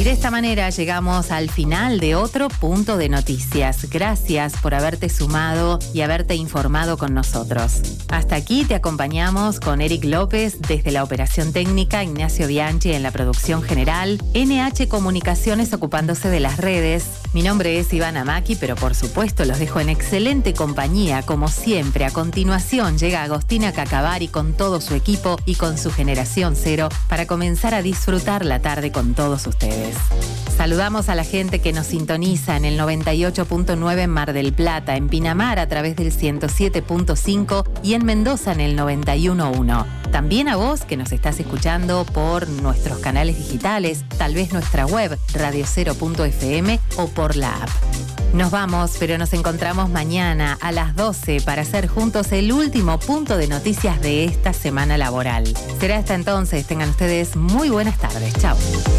de esta manera llegamos al final de otro punto de noticias. Gracias por haberte sumado y haberte informado con nosotros. Hasta aquí te acompañamos con Eric López desde la operación técnica, Ignacio Bianchi en la producción general, NH Comunicaciones ocupándose de las redes. Mi nombre es Ivana Maki, pero por supuesto los dejo en excelente compañía, como siempre. A continuación llega Agostina Cacavari con todo su equipo y con su generación cero para comenzar a disfrutar la tarde con todos ustedes. Saludamos a la gente que nos sintoniza en el 98.9 en Mar del Plata, en Pinamar a través del 107.5 y en Mendoza en el 91.1. También a vos que nos estás escuchando por nuestros canales digitales, tal vez nuestra web radiocero.fm o por la app. Nos vamos, pero nos encontramos mañana a las 12 para hacer juntos el último punto de noticias de esta semana laboral. Será hasta entonces. Tengan ustedes muy buenas tardes. Chao.